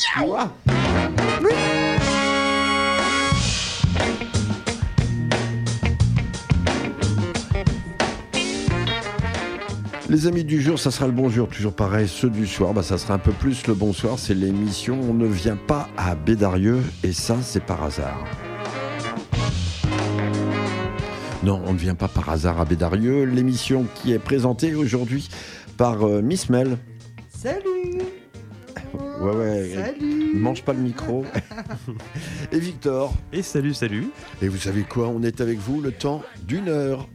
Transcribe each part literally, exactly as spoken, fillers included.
Ouah. Oui. Les amis du jour, ça sera le bonjour, toujours pareil. Ceux du soir, bah, ça sera un peu plus le bonsoir. C'est l'émission On ne vient pas à Bédarieux, et ça, c'est par hasard. Non, on ne vient pas par hasard à Bédarieux. L'émission qui est présentée aujourd'hui par euh, Miss Mel. Salut. Ouais, ouais. Salut. Mange pas le micro. Et Victor. Et salut, salut. Et vous savez quoi? On est avec vous le temps d'une heure.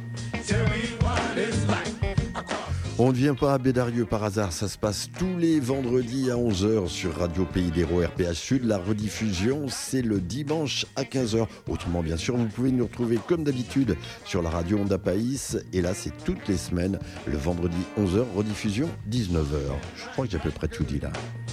On ne vient pas à Bédarieux par hasard, ça se passe tous les vendredis à onze heures sur Radio Pays d'Hérault R P H Sud. La rediffusion, c'est le dimanche à quinze heures. Autrement, bien sûr, vous pouvez nous retrouver comme d'habitude sur la radio Onda Païs. Et là, c'est toutes les semaines, le vendredi onze heures, rediffusion dix-neuf heures. Je crois que j'ai à peu près tout dit là.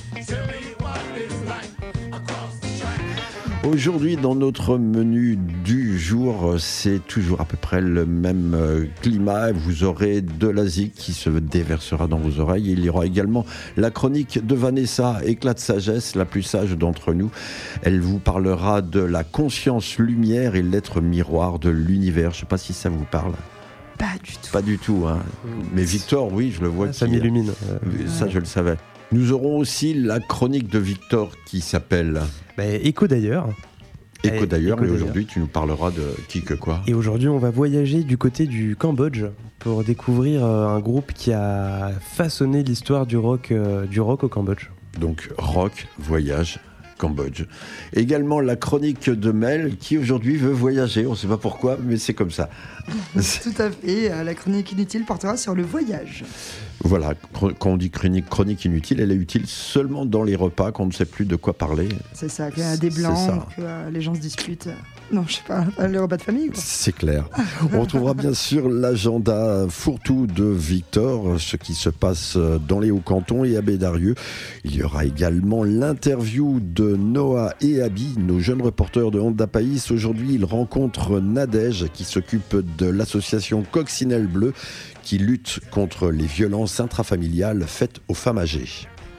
Aujourd'hui, dans notre menu du jour, c'est toujours à peu près le même climat. Vous aurez de la zik qui se déversera dans vos oreilles. Il y aura également la chronique de Vanessa, éclat de sagesse, la plus sage d'entre nous. Elle vous parlera de la conscience lumière et l'être miroir de l'univers. Je ne sais pas si ça vous parle. Pas du tout. Pas du tout, hein. Mais Victor, oui, je le vois. Ah, ça qui, m'illumine. Ça, je le savais. Nous aurons aussi la chronique de Victor qui s'appelle... Bah, Écho d'ailleurs. Écho Et, d'ailleurs, Écho et d'ailleurs. aujourd'hui tu nous parleras de qui que quoi. Et aujourd'hui, on va voyager du côté du Cambodge pour découvrir euh, un groupe qui a façonné l'histoire du rock, euh, du rock au Cambodge. Donc rock, voyage, Cambodge. Également la chronique de Mel qui aujourd'hui veut voyager, on ne sait pas pourquoi, mais c'est comme ça. Tout à fait. La chronique inutile portera sur le voyage. Voilà, quand on dit chronique, chronique inutile, elle est utile seulement dans les repas, quand on ne sait plus de quoi parler. C'est ça, qu'il y a des blancs, que euh, les gens se disputent. Non, je sais pas, les repas de famille, quoi. C'est clair. On retrouvera bien sûr l'agenda fourre-tout de Victor, ce qui se passe dans les Hauts-Cantons et à Bédarieux. Il y aura également l'interview de Noah et Abby, nos jeunes reporters de Onda Païs. Aujourd'hui, ils rencontrent Nadège, qui s'occupe de l'association Coccinelle Bleue, qui lutte contre les violences intrafamiliales faites aux femmes âgées.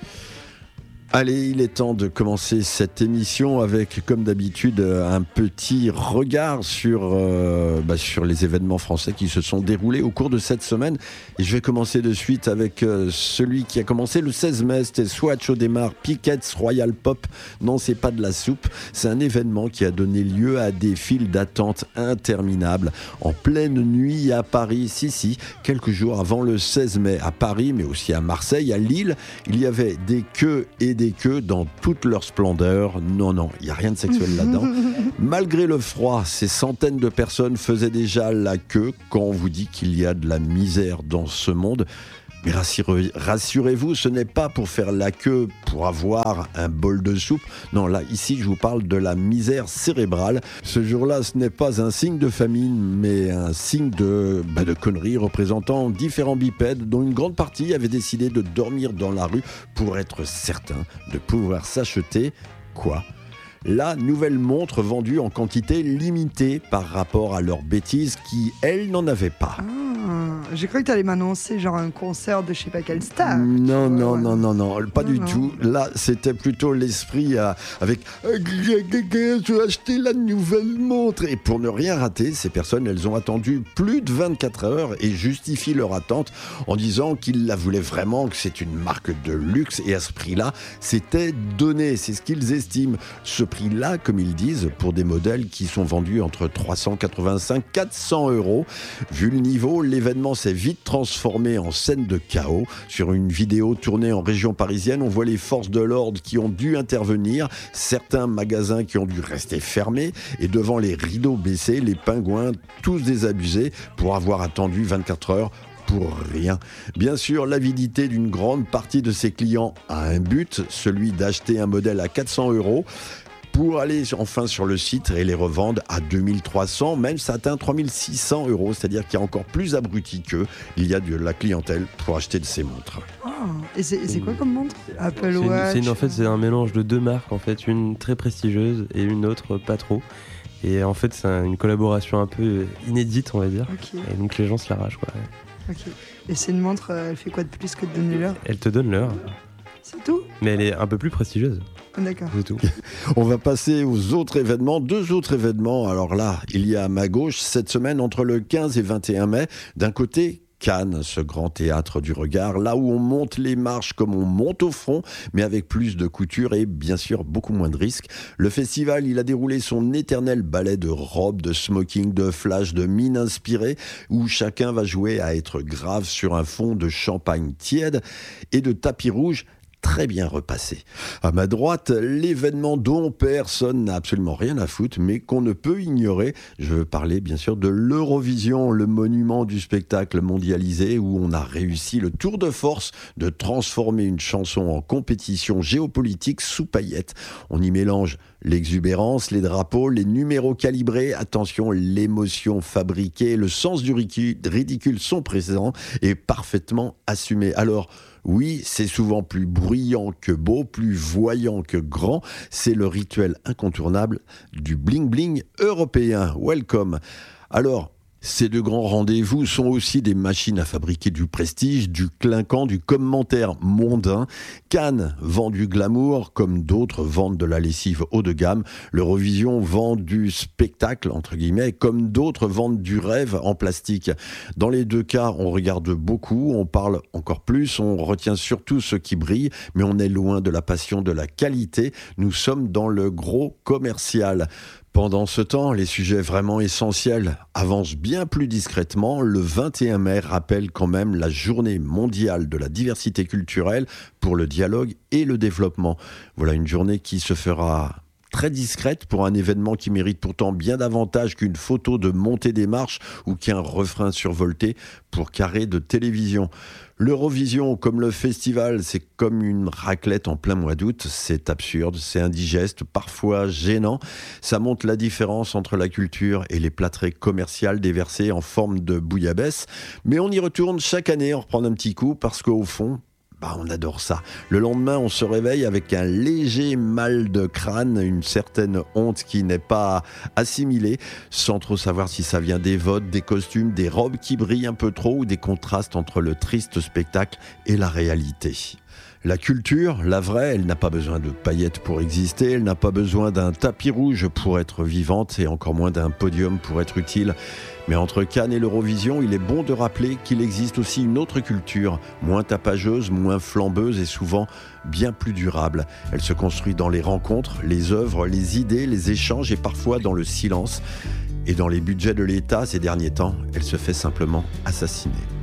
Allez, il est temps de commencer cette émission avec, comme d'habitude, un petit regard sur, euh, bah, sur les événements français qui se sont déroulés au cours de cette semaine. Et je vais commencer de suite avec euh, celui qui a commencé le seize mai, c'était Swatch au démarre, Piquet's Royal Pop. Non, c'est pas de la soupe, c'est un événement qui a donné lieu à des files d'attente interminables en pleine nuit à Paris. Si, si, quelques jours avant le seize mai à Paris, mais aussi à Marseille, à Lille, il y avait des queues et des queues dans toute leur splendeur. Non, non, il n'y a rien de sexuel là-dedans. Malgré le froid, ces centaines de personnes faisaient déjà la queue quand on vous dit qu'il y a de la misère dans ce monde. Mais rassurez, rassurez-vous, ce n'est pas pour faire la queue pour avoir un bol de soupe. Non, là, ici, je vous parle de la misère cérébrale. Ce jour-là, ce n'est pas un signe de famine, mais un signe de, bah, de conneries représentant différents bipèdes dont une grande partie avait décidé de dormir dans la rue pour être certain de pouvoir s'acheter quoi ? La nouvelle montre vendue en quantité limitée par rapport à leurs bêtises qui, elles, n'en avaient pas. Ah, j'ai cru que tu allais m'annoncer genre un concert de je sais pas quelle star. Non, Ouais, non, ouais. non, non, non, pas Non, du non. tout. Là, c'était plutôt l'esprit euh, avec euh, je vais acheter la nouvelle montre. Et pour ne rien rater, ces personnes, elles ont attendu plus de vingt-quatre heures et justifient leur attente en disant qu'ils la voulaient vraiment, que c'est une marque de luxe et à ce prix-là, c'était donné. C'est ce qu'ils estiment. Ce prix-là, comme ils disent, pour des modèles qui sont vendus entre trois cent quatre-vingt-cinq et quatre cents euros. Vu le niveau, l'événement s'est vite transformé en scène de chaos. Sur une vidéo tournée en région parisienne, on voit les forces de l'ordre qui ont dû intervenir, certains magasins qui ont dû rester fermés et devant les rideaux baissés, les pingouins tous désabusés pour avoir attendu vingt-quatre heures pour rien. Bien sûr, l'avidité d'une grande partie de ses clients a un but, celui d'acheter un modèle à quatre cents euros pour aller enfin sur le site et les revendre à deux mille trois cents, même ça atteint trois mille six cents euros, c'est-à-dire qu'il y a encore plus abrutis qu'eux, il y a de la clientèle pour acheter de ces montres. Ah, et c'est, et c'est quoi comme montre? Apple C'est une- Watch. c'est une- en fait, c'est un mélange de deux marques, en fait, une très prestigieuse et une autre pas trop. Et en fait, c'est un- une collaboration un peu inédite, on va dire. Ok, Et donc les gens se l'arrachent, quoi. ok. Et c'est une montre, euh, elle fait quoi de plus que de donner l'heure? Elle te donne l'heure. C'est tout ? Mais elle est un peu plus prestigieuse. D'accord. C'est tout. On va passer aux autres événements. Deux autres événements. Alors là, il y a à ma gauche, cette semaine, entre le quinze et vingt et un mai, d'un côté, Cannes, ce grand théâtre du regard, là où on monte les marches comme on monte au front, mais avec plus de couture et bien sûr beaucoup moins de risques. Le festival, il a déroulé son éternel ballet de robes, de smoking, de flash, de mines inspirées, où chacun va jouer à être grave sur un fond de champagne tiède et de tapis rouge très bien repassé. À ma droite, l'événement dont personne n'a absolument rien à foutre, mais qu'on ne peut ignorer. Je veux parler bien sûr de l'Eurovision, le monument du spectacle mondialisé où on a réussi le tour de force de transformer une chanson en compétition géopolitique sous paillettes. On y mélange l'exubérance, les drapeaux, les numéros calibrés, attention, l'émotion fabriquée, le sens du ridicule sont présents et parfaitement assumés. Alors, oui, c'est souvent plus bruyant que beau, plus voyant que grand. C'est le rituel incontournable du bling-bling européen. Welcome. Alors, ces deux grands rendez-vous sont aussi des machines à fabriquer du prestige, du clinquant, du commentaire mondain. Cannes vend du glamour, comme d'autres vendent de la lessive haut de gamme. L'Eurovision vend du spectacle, entre guillemets, comme d'autres vendent du rêve en plastique. Dans les deux cas, on regarde beaucoup, on parle encore plus, on retient surtout ce qui brille, mais on est loin de la passion de la qualité. Nous sommes dans le gros commercial. Pendant ce temps, les sujets vraiment essentiels avancent bien plus discrètement. Le vingt et un mai rappelle quand même la journée mondiale de la diversité culturelle pour le dialogue et le développement. Voilà une journée qui se fera très discrète pour un événement qui mérite pourtant bien davantage qu'une photo de montée des marches ou qu'un refrain survolté pour carré de télévision. L'Eurovision, comme le festival, c'est comme une raclette en plein mois d'août. C'est absurde, c'est indigeste, parfois gênant. Ça montre la différence entre la culture et les plâtrées commerciales déversées en forme de bouillabaisse. Mais on y retourne chaque année, on reprend un petit coup parce qu'au fond, bah on adore ça. Le lendemain, on se réveille avec un léger mal de crâne, une certaine honte qui n'est pas assimilée, sans trop savoir si ça vient des votes, des costumes, des robes qui brillent un peu trop ou des contrastes entre le triste spectacle et la réalité. La culture, la vraie, elle n'a pas besoin de paillettes pour exister, elle n'a pas besoin d'un tapis rouge pour être vivante et encore moins d'un podium pour être utile. Mais entre Cannes et l'Eurovision, il est bon de rappeler qu'il existe aussi une autre culture, moins tapageuse, moins flambeuse et souvent bien plus durable. Elle se construit dans les rencontres, les œuvres, les idées, les échanges et parfois dans le silence. Et dans les budgets de l'État ces derniers temps, elle se fait simplement assassiner.